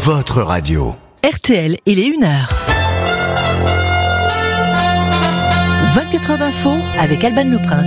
votre radio. RTL, il est 1h. 24 heures d'info avec Alban Le Prince.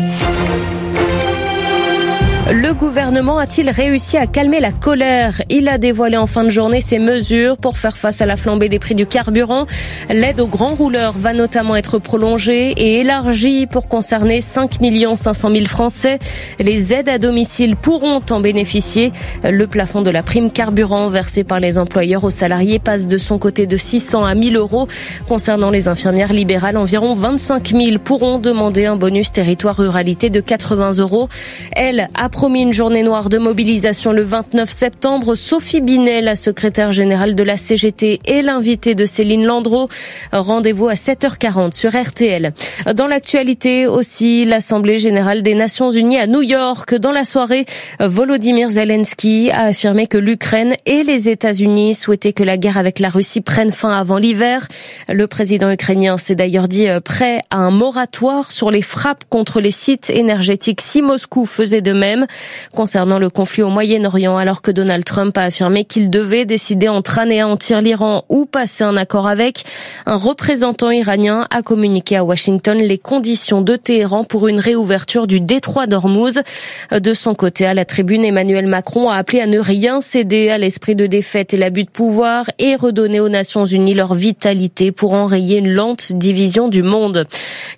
Le gouvernement a-t-il réussi à calmer la colère ? Il a dévoilé en fin de journée ses mesures pour faire face à la flambée des prix du carburant. L'aide aux grands rouleurs va notamment être prolongée et élargie pour concerner 5 500 000 Français. Les aides à domicile pourront en bénéficier. Le plafond de la prime carburant versée par les employeurs aux salariés passe de son côté de 600 à 1 000 euros. Concernant les infirmières libérales, environ 25 000 pourront demander un bonus territoire ruralité de 80 euros. Elle a promis une journée noire de mobilisation le 29 septembre. Sophie Binet, la secrétaire générale de la CGT, est l'invitée de Céline Landreau. Rendez-vous à 7h40 sur RTL. Dans l'actualité aussi, l'Assemblée générale des Nations Unies à New York. Dans la soirée, Volodymyr Zelensky a affirmé que l'Ukraine et les États-Unis souhaitaient que la guerre avec la Russie prenne fin avant l'hiver. Le président ukrainien s'est d'ailleurs dit prêt à un moratoire sur les frappes contre les sites énergétiques si Moscou faisait de même. Concernant le conflit au Moyen-Orient, alors que Donald Trump a affirmé qu'il devait décider entre anéantir l'Iran ou passer un accord avec, un représentant iranien a communiqué à Washington les conditions de Téhéran pour une réouverture du détroit d'Ormuz. De son côté, à la tribune, Emmanuel Macron a appelé à ne rien céder à l'esprit de défaite et l'abus de pouvoir et redonner aux Nations Unies leur vitalité pour enrayer une lente division du monde.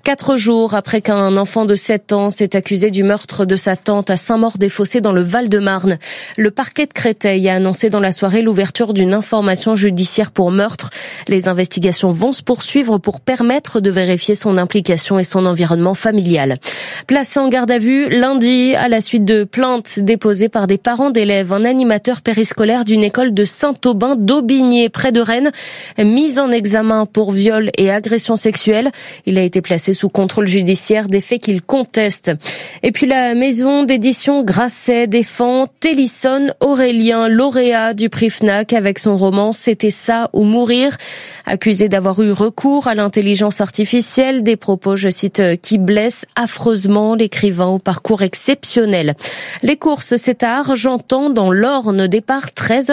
4 jours après qu'un enfant de 7 ans s'est accusé du meurtre de sa tante à Saint-Maur-des-Fossés dans le Val-de-Marne. Le parquet de Créteil a annoncé dans la soirée l'ouverture d'une information judiciaire pour meurtre. Les investigations vont se poursuivre pour permettre de vérifier son implication et son environnement familial. Placé en garde à vue lundi à la suite de plaintes déposées par des parents d'élèves, un animateur périscolaire d'une école de Saint-Aubin d'Aubigné près de Rennes, mis en examen pour viol et agression sexuelle. Il a été placé sous contrôle judiciaire, des faits qu'il conteste. Et puis la maison d'édition Grasset défend Télisson Aurélien, lauréat du prix Fnac avec son roman C'était ça ou mourir. Accusé d'avoir eu recours à l'intelligence artificielle, des propos, je cite, qui blessent affreusement l'écrivain au parcours exceptionnel. Les courses, c'est à Argentan dans l'Orne, départ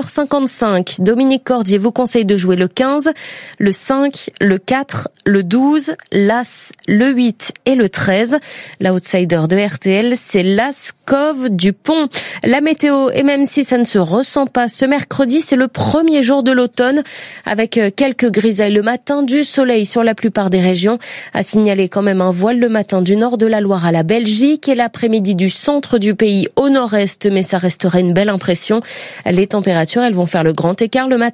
13h55. Dominique Cordier vous conseille de jouer le 15, le 5, le 4, le 12, l'As, le 8 et le 13. L'outsider de RTL, c'est l'As Cove du Pont. La météo, et même si ça ne se ressent pas, ce mercredi, c'est le premier jour de l'automne, avec quelques grisailles le matin, du soleil sur la plupart des régions. À signaler quand même un voile le matin du nord de la Loire à la Belgique et l'après-midi du centre du pays au nord-est, mais ça resterait une belle impression. Les températures, elles vont faire le grand écart le matin.